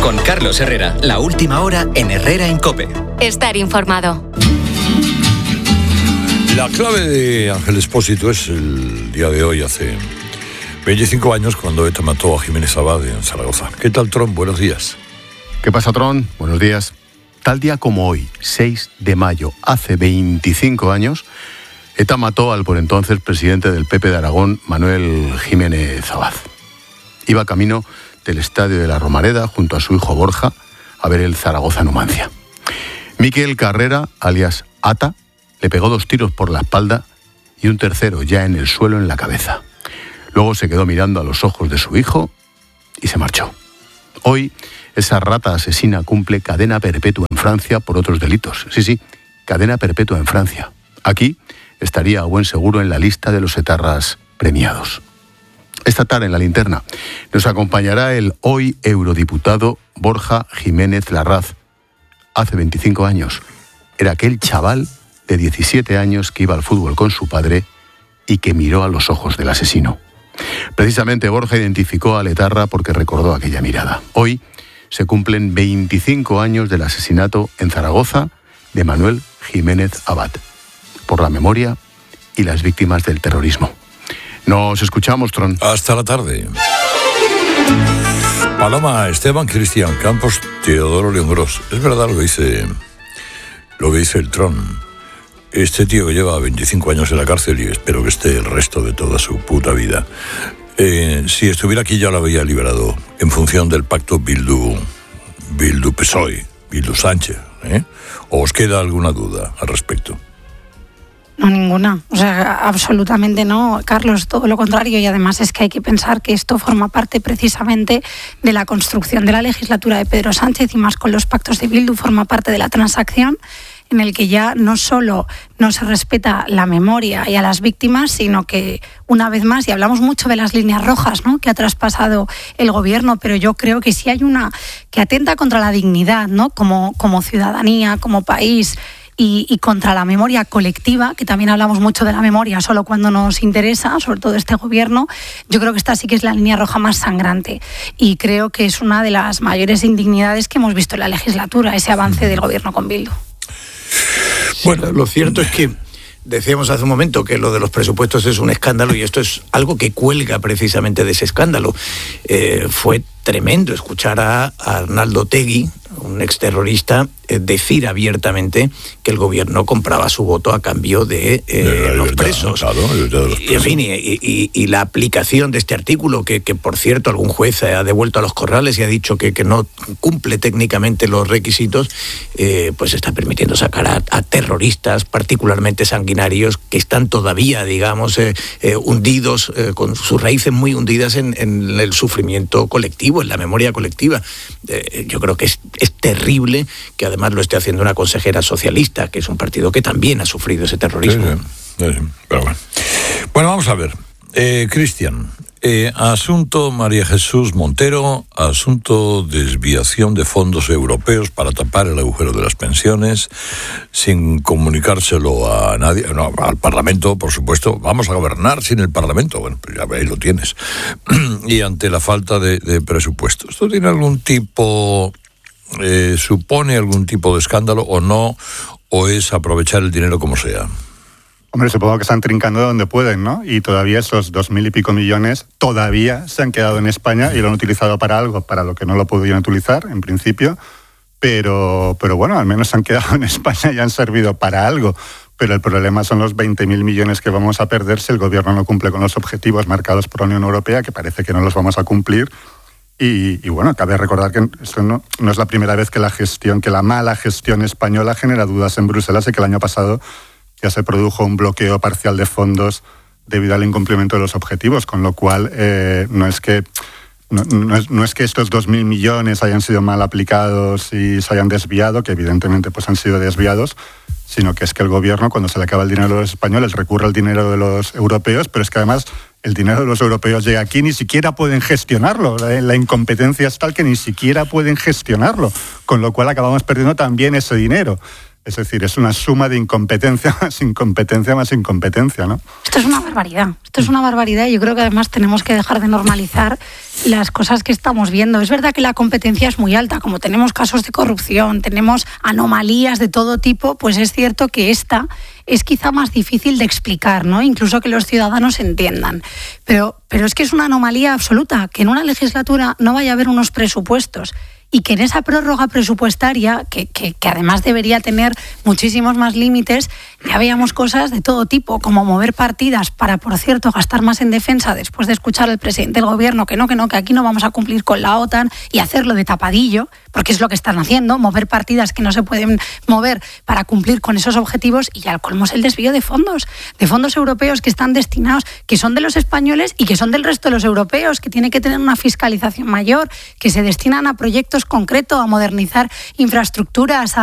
Con Carlos Herrera, la última hora en Herrera en COPE. Estar informado. La clave de Ángel Expósito es el día de hoy, hace 25 años, cuando ETA mató a Jiménez Abad en Zaragoza. ¿Qué tal, Tron? Buenos días. ¿Qué pasa, Tron? Buenos días. Tal día como hoy, 6 de mayo, hace 25 años, ETA mató al por entonces presidente del PP de Aragón, Manuel Jiménez Abad. Iba camino del estadio de la Romareda junto a su hijo Borja a ver el Zaragoza-Numancia. Miquel Carrera, alias Ata, le pegó 2 tiros por la espalda y un tercero ya en el suelo en la cabeza. Luego se quedó mirando a los ojos de su hijo y se marchó. Hoy, esa rata asesina cumple cadena perpetua en Francia por otros delitos. Sí, cadena perpetua en Francia. Aquí estaría a buen seguro en la lista de los etarras premiados. Esta tarde en La Linterna nos acompañará el hoy eurodiputado Borja Jiménez Larraz. Hace 25 años era aquel chaval de 17 años que iba al fútbol con su padre y que miró a los ojos del asesino. Precisamente Borja identificó al etarra porque recordó aquella mirada. Hoy se cumplen 25 años del asesinato en Zaragoza de Manuel Jiménez Abad, por la memoria y las víctimas del terrorismo. Nos escuchamos, Tron. Hasta la tarde. Paloma, Esteban, Cristian Campos, Teodoro León Gros. Es verdad lo que dice el Tron. Este tío que lleva 25 años en la cárcel y espero que esté el resto de toda su puta vida. Si estuviera aquí ya lo habría liberado en función del pacto Bildu-PSOE, Bildu-Sánchez. ¿O os queda alguna duda al respecto? No, ninguna. O sea, absolutamente no, Carlos, todo lo contrario. Y además es que hay que pensar que esto forma parte precisamente de la construcción de la legislatura de Pedro Sánchez y más con los pactos de Bildu, forma parte de la transacción en el que ya no solo no se respeta la memoria y a las víctimas, sino que una vez más, y hablamos mucho de las líneas rojas, ¿no?, que ha traspasado el gobierno, pero yo creo que sí hay una que atenta contra la dignidad, ¿no?, como ciudadanía, como país, y contra la memoria colectiva, que también hablamos mucho de la memoria solo cuando nos interesa, sobre todo este gobierno. Yo creo que esta sí que es la línea roja más sangrante y creo que es una de las mayores indignidades que hemos visto en la legislatura, ese avance del gobierno con Bildu. Bueno, lo cierto es que decíamos hace un momento que lo de los presupuestos es un escándalo y esto es algo que cuelga precisamente de ese escándalo. Fue tremendo escuchar a Arnaldo Otegi, un exterrorista, decir abiertamente que el gobierno compraba su voto a cambio de los presos. En fin, y la aplicación de este artículo, que por cierto algún juez ha devuelto a los corrales y ha dicho que no cumple técnicamente los requisitos, pues está permitiendo sacar a terroristas particularmente sanguinarios que están todavía, digamos, hundidos, con sus raíces muy hundidas en el sufrimiento colectivo, en la memoria colectiva. Yo creo que es terrible que además lo esté haciendo una consejera socialista, que es un partido que también ha sufrido ese terrorismo. Sí, pero bueno, vamos a ver. Cristian, asunto María Jesús Montero, asunto desviación de fondos europeos para tapar el agujero de las pensiones, sin comunicárselo a nadie, no, al Parlamento, por supuesto. Vamos a gobernar sin el Parlamento, bueno, pues ya ahí lo tienes. Y ante la falta de presupuesto. ¿Esto tiene algún tipo, supone algún tipo de escándalo o no, o es aprovechar el dinero como sea? Hombre, supongo que están trincando donde pueden, ¿no? Y todavía esos 2.000 y pico millones todavía se han quedado en España y lo han utilizado para algo, para lo que no lo podían utilizar, en principio. Pero bueno, al menos se han quedado en España y han servido para algo. Pero el problema son los 20.000 millones que vamos a perder si el gobierno no cumple con los objetivos marcados por la Unión Europea, que parece que no los vamos a cumplir. Y bueno, cabe recordar que esto no es la primera vez que la mala gestión española genera dudas en Bruselas y que el año pasado ya se produjo un bloqueo parcial de fondos debido al incumplimiento de los objetivos, con lo cual no es que estos 2.000 millones hayan sido mal aplicados y se hayan desviado, que evidentemente pues han sido desviados, sino que es que el gobierno, cuando se le acaba el dinero a los españoles, recurre al dinero de los europeos, pero es que además el dinero de los europeos llega aquí, ni siquiera pueden gestionarlo. La incompetencia es tal que ni siquiera pueden gestionarlo, con lo cual acabamos perdiendo también ese dinero. Es decir, es una suma de incompetencia más incompetencia más incompetencia, ¿no? Esto es una barbaridad y yo creo que además tenemos que dejar de normalizar las cosas que estamos viendo. Es verdad que la competencia es muy alta, como tenemos casos de corrupción, tenemos anomalías de todo tipo, pues es cierto que esta es quizá más difícil de explicar, ¿no? Incluso que los ciudadanos entiendan. Pero es que es una anomalía absoluta, que en una legislatura no vaya a haber unos presupuestos y que en esa prórroga presupuestaria, que además debería tener muchísimos más límites, ya veíamos cosas de todo tipo, como mover partidas para, por cierto, gastar más en defensa después de escuchar al presidente del gobierno que aquí no vamos a cumplir con la OTAN, y hacerlo de tapadillo, porque es lo que están haciendo, mover partidas que no se pueden mover para cumplir con esos objetivos, y al colmo es el desvío de fondos europeos que están destinados, que son de los españoles y que son del resto de los europeos, que tienen que tener una fiscalización mayor, que se destinan a proyectos concretos, a modernizar infraestructuras,